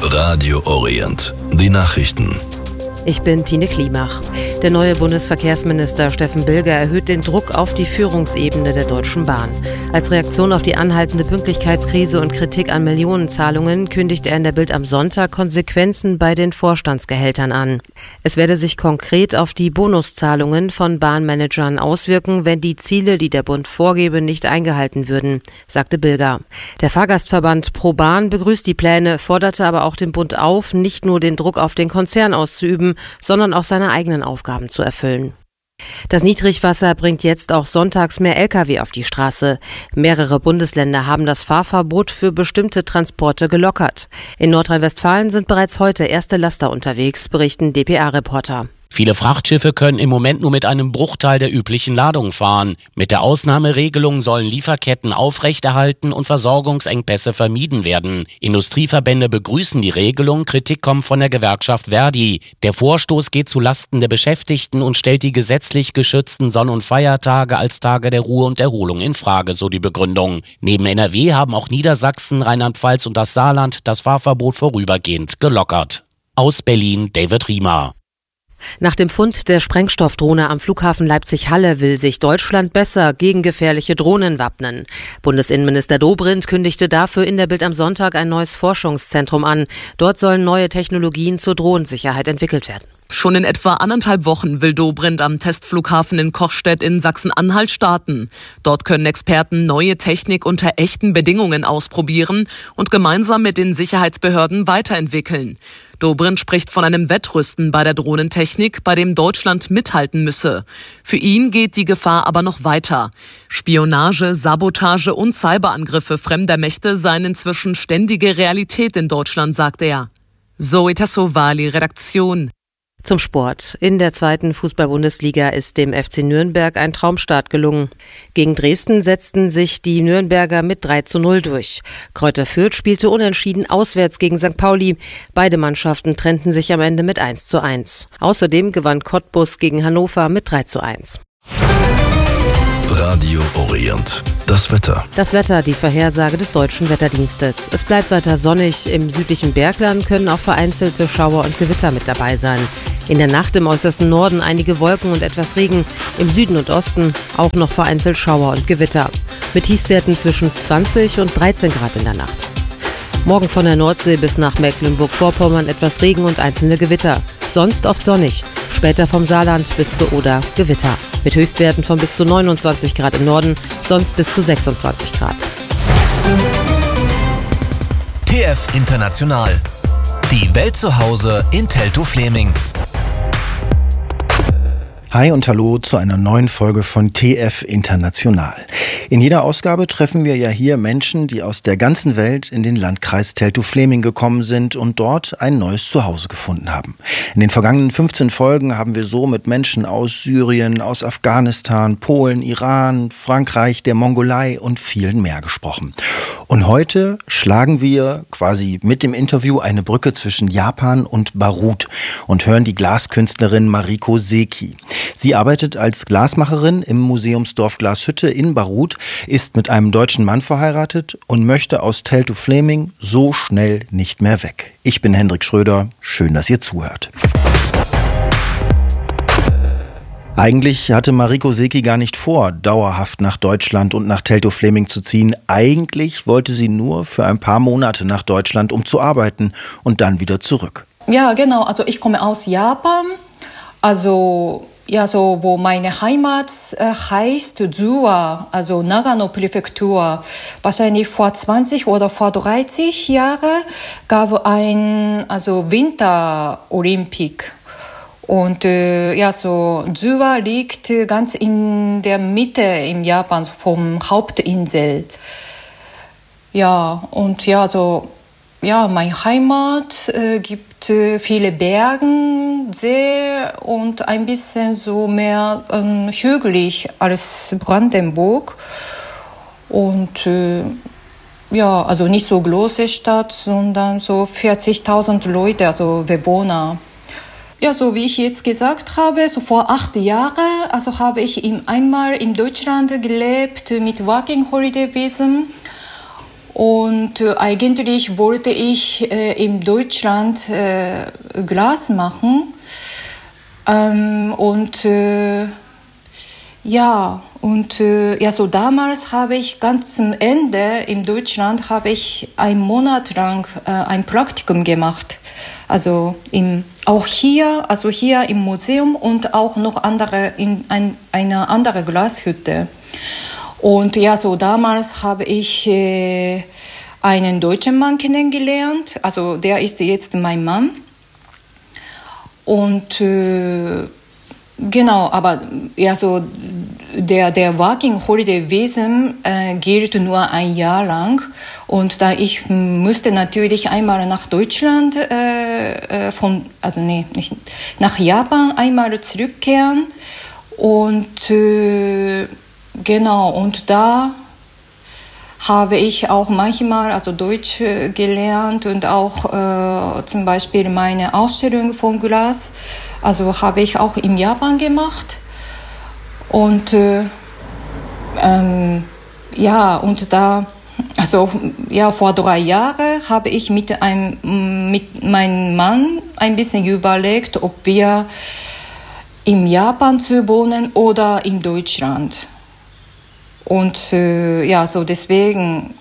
Radio Orient. Die Nachrichten. Ich bin Tine Klimach. Der neue Bundesverkehrsminister Steffen Bilger erhöht den Druck auf die Führungsebene der Deutschen Bahn. Als Reaktion auf die anhaltende Pünktlichkeitskrise und Kritik an Millionenzahlungen kündigt er in der Bild am Sonntag Konsequenzen bei den Vorstandsgehältern an. Es werde sich konkret auf die Bonuszahlungen von Bahnmanagern auswirken, wenn die Ziele, die der Bund vorgebe, nicht eingehalten würden, sagte Bilger. Der Fahrgastverband ProBahn begrüßt die Pläne, forderte aber auch den Bund auf, nicht nur den Druck auf den Konzern auszuüben, sondern auch seine eigenen Aufgaben zu erfüllen. Das Niedrigwasser bringt jetzt auch sonntags mehr Lkw auf die Straße. Mehrere Bundesländer haben das Fahrverbot für bestimmte Transporte gelockert. In Nordrhein-Westfalen sind bereits heute erste Laster unterwegs, berichten dpa-Reporter. Viele Frachtschiffe können im Moment nur mit einem Bruchteil der üblichen Ladung fahren. Mit der Ausnahmeregelung sollen Lieferketten aufrechterhalten und Versorgungsengpässe vermieden werden. Industrieverbände begrüßen die Regelung, Kritik kommt von der Gewerkschaft Verdi. Der Vorstoß geht zu Lasten der Beschäftigten und stellt die gesetzlich geschützten Sonn- und Feiertage als Tage der Ruhe und Erholung in Frage, so die Begründung. Neben NRW haben auch Niedersachsen, Rheinland-Pfalz und das Saarland das Fahrverbot vorübergehend gelockert. Aus Berlin, David Riemer. Nach dem Fund der Sprengstoffdrohne am Flughafen Leipzig-Halle will sich Deutschland besser gegen gefährliche Drohnen wappnen. Bundesinnenminister Dobrindt kündigte dafür in der Bild am Sonntag ein neues Forschungszentrum an. Dort sollen neue Technologien zur Drohnensicherheit entwickelt werden. Schon in etwa 1,5 Wochen will Dobrindt am Testflughafen in Kochstedt in Sachsen-Anhalt starten. Dort können Experten neue Technik unter echten Bedingungen ausprobieren und gemeinsam mit den Sicherheitsbehörden weiterentwickeln. Dobrindt spricht von einem Wettrüsten bei der Drohnentechnik, bei dem Deutschland mithalten müsse. Für ihn geht die Gefahr aber noch weiter. Spionage, Sabotage und Cyberangriffe fremder Mächte seien inzwischen ständige Realität in Deutschland, sagt er. Zoe Tassovali, Redaktion. Zum Sport. In der zweiten Fußball-Bundesliga ist dem FC Nürnberg ein Traumstart gelungen. Gegen Dresden setzten sich die Nürnberger mit 3:0 durch. Kräuter Fürth spielte unentschieden auswärts gegen St. Pauli. Beide Mannschaften trennten sich am Ende mit 1:1. Außerdem gewann Cottbus gegen Hannover mit 3:1. Radio Orient. Das Wetter. Das Wetter, die Vorhersage des Deutschen Wetterdienstes. Es bleibt weiter sonnig. Im südlichen Bergland können auch vereinzelte Schauer und Gewitter mit dabei sein. In der Nacht im äußersten Norden einige Wolken und etwas Regen. Im Süden und Osten auch noch vereinzelt Schauer und Gewitter. Mit Tiefstwerten zwischen 20 und 13 Grad in der Nacht. Morgen von der Nordsee bis nach Mecklenburg-Vorpommern etwas Regen und einzelne Gewitter. Sonst oft sonnig. Später vom Saarland bis zur Oder Gewitter. Mit Höchstwerten von bis zu 29 Grad im Norden, sonst bis zu 26 Grad. TF International. Die Welt zu Hause in Teltow-Fläming. Hi und hallo zu einer neuen Folge von TF International. In jeder Ausgabe treffen wir ja hier Menschen, die aus der ganzen Welt in den Landkreis Teltow-Fläming gekommen sind und dort ein neues Zuhause gefunden haben. In den vergangenen 15 Folgen haben wir so mit Menschen aus Syrien, aus Afghanistan, Polen, Iran, Frankreich, der Mongolei und vielen mehr gesprochen. Und heute schlagen wir quasi mit dem Interview eine Brücke zwischen Japan und Barut und hören die Glaskünstlerin Mariko Seki. Sie arbeitet als Glasmacherin im Museumsdorf Glashütte in Barut, ist mit einem deutschen Mann verheiratet und möchte aus Teltow-Fläming so schnell nicht mehr weg. Ich bin Hendrik Schröder, schön, dass ihr zuhört. Eigentlich hatte Mariko Seki gar nicht vor, dauerhaft nach Deutschland und nach Teltow-Fläming zu ziehen. Eigentlich wollte sie nur für ein paar Monate nach Deutschland, um zu arbeiten und dann wieder zurück. Ja, genau. Also ich komme aus Japan. Wo meine Heimat heißt Suwa, also Nagano Präfektur. Wahrscheinlich vor 20 oder vor 30 Jahren gab ein Winter-Olympik. Und Suwa liegt ganz in der Mitte in Japan vom Hauptinsel. Meine Heimat gibt viele Berge, See und ein bisschen so mehr hügelig als Brandenburg. Und nicht so große Stadt, sondern so 40.000 Leute, also Bewohner. Ja, so wie ich jetzt gesagt habe, so vor 8 Jahren, habe ich einmal in Deutschland gelebt mit Working Holiday Visum. Und eigentlich wollte ich in Deutschland Glas machen. So damals habe ich ganz am Ende in Deutschland habe ich einen Monat lang ein Praktikum gemacht. Also hier im Museum und auch noch in einer anderen Glashütte. Und damals habe ich einen deutschen Mann kennengelernt. Also der ist jetzt mein Mann. Und aber der Working Holiday Visum gilt nur ein Jahr lang. Und da ich musste natürlich einmal nach Deutschland nach Japan einmal zurückkehren. Und und da habe ich auch manchmal Deutsch gelernt und auch zum Beispiel meine Ausstellung von Glas, habe ich auch in Japan gemacht. Und vor 3 Jahren habe ich mit meinem Mann ein bisschen überlegt, ob wir in Japan zu wohnen oder in Deutschland. Und deswegen,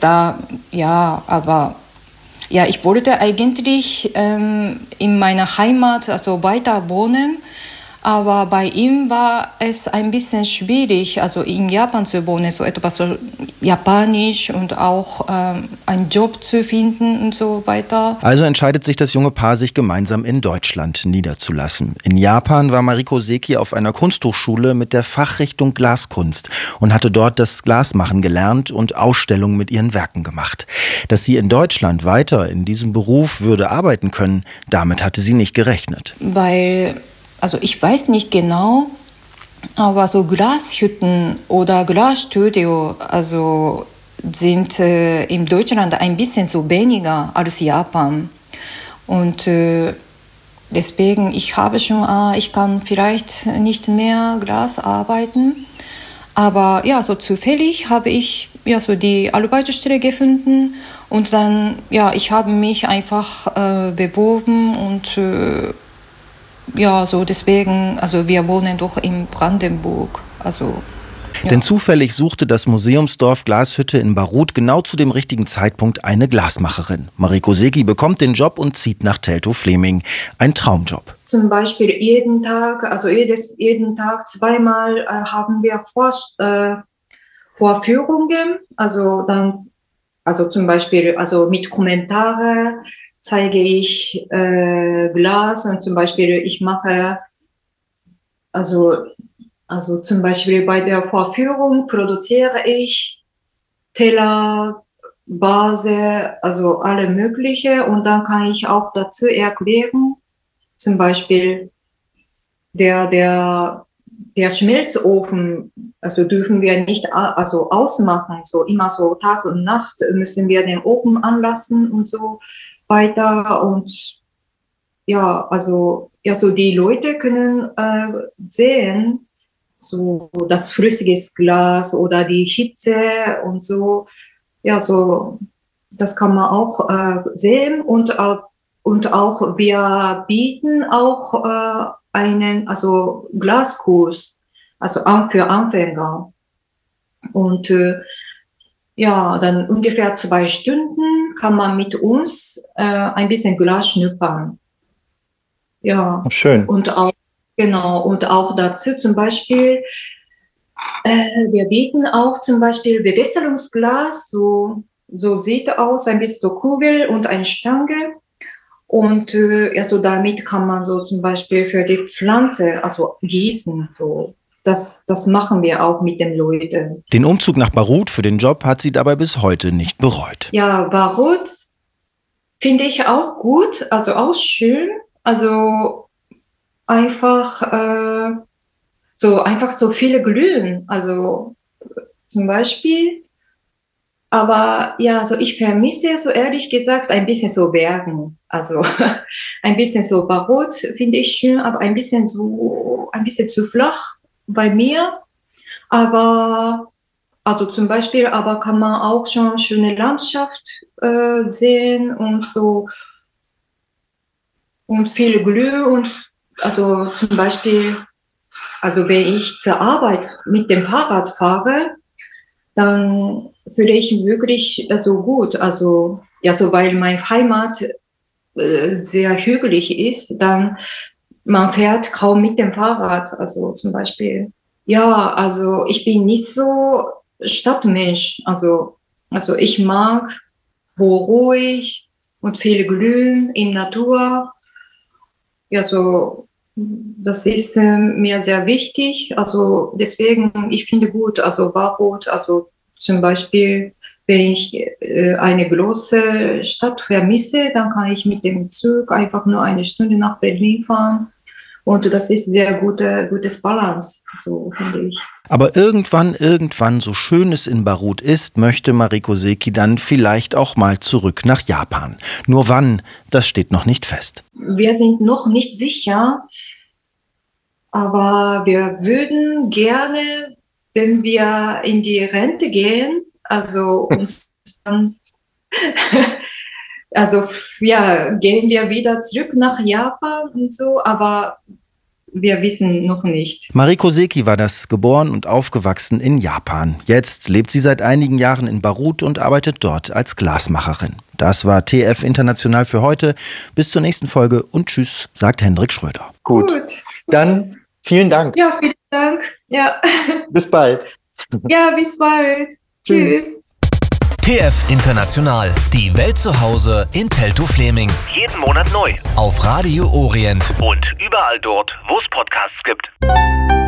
ich wollte eigentlich in meiner Heimat weiter wohnen, aber bei ihm war es ein bisschen schwierig, in Japan zu wohnen, so etwas so Japanisch und auch einen Job zu finden und so weiter. Also entscheidet sich das junge Paar, sich gemeinsam in Deutschland niederzulassen. In Japan war Mariko Seki auf einer Kunsthochschule mit der Fachrichtung Glaskunst und hatte dort das Glasmachen gelernt und Ausstellungen mit ihren Werken gemacht. Dass sie in Deutschland weiter in diesem Beruf würde arbeiten können, damit hatte sie nicht gerechnet. Ich weiß nicht genau, aber so Glashütten oder Glasstudio, sind in Deutschland ein bisschen so weniger als Japan. Und deswegen, ich habe schon, ich kann vielleicht nicht mehr Glas arbeiten. Aber zufällig habe ich die Arbeitsstelle gefunden und dann, ich habe mich einfach beworben und deswegen, wir wohnen doch in Brandenburg, Denn zufällig suchte das Museumsdorf Glashütte in Baruth genau zu dem richtigen Zeitpunkt eine Glasmacherin. Mariko Seki bekommt den Job und zieht nach Teltow-Fläming. Ein Traumjob. Zum Beispiel jeden Tag 2-mal haben wir Vorführungen, zum Beispiel, mit Kommentare zeige ich Glas und zum Beispiel ich mache, zum Beispiel bei der Vorführung produziere ich Teller, Vase, alle mögliche und dann kann ich auch dazu erklären, zum Beispiel der Schmelzofen, dürfen wir nicht ausmachen, so immer so Tag und Nacht müssen wir den Ofen anlassen und so weiter und die Leute können sehen, so das flüssiges Glas oder die Hitze und so, das kann man auch sehen und auch wir bieten auch einen Glaskurs, für Anfänger und dann ungefähr 2 Stunden kann man mit uns ein bisschen Glas schnuppern. Ja. Schön. Und auch dazu zum Beispiel, wir bieten auch zum Beispiel Bewässerungsglas, so sieht aus, ein bisschen so Kugel und eine Stange. Und damit kann man so zum Beispiel für die Pflanze, gießen, so. Das machen wir auch mit den Leuten. Den Umzug nach Baruth für den Job hat sie dabei bis heute nicht bereut. Ja, Baruth finde ich auch gut, auch schön. Einfach so viele Glühen, zum Beispiel. Aber ich vermisse so ehrlich gesagt ein bisschen so Bergen. Ein bisschen so Baruth finde ich schön, aber ein bisschen zu flach bei mir. Aber Also zum Beispiel, aber kann man auch schon schöne Landschaft sehen und so und viel Glück und also zum Beispiel, also wenn ich zur Arbeit mit dem Fahrrad fahre, dann fühle ich mich wirklich so gut. Also ja, so weil meine Heimat sehr hügelig ist, dann man fährt kaum mit dem Fahrrad. Also zum Beispiel, ja, also ich bin nicht so Stadtmensch. Also ich mag wo ruhig und viel Grün in Natur. Ja, so das ist mir sehr wichtig. Also deswegen, ich finde gut, also Barrot, also zum Beispiel, wenn ich eine große Stadt vermisse, dann kann ich mit dem Zug einfach nur eine Stunde nach Berlin fahren. Und das ist sehr gutes Balance, so finde ich. Aber irgendwann, so schön es in Barut ist, möchte Mariko Seki dann vielleicht auch mal zurück nach Japan. Nur wann, das steht noch nicht fest. Wir sind noch nicht sicher, aber wir würden gerne, wenn wir in die Rente gehen, also uns dann also ja, gehen wir wieder zurück nach Japan und so, aber wir wissen noch nicht. Mariko Seki war das, geboren und aufgewachsen in Japan. Jetzt lebt sie seit einigen Jahren in Barut und arbeitet dort als Glasmacherin. Das war TF International für heute. Bis zur nächsten Folge und tschüss, sagt Hendrik Schröder. Gut. Dann vielen Dank. Ja, vielen Dank. Ja. Bis bald. Ja, bis bald. Tschüss. TF International, die Welt zu Hause in Teltow-Fläming. Jeden Monat neu. Auf Radio Orient. Und überall dort, wo es Podcasts gibt.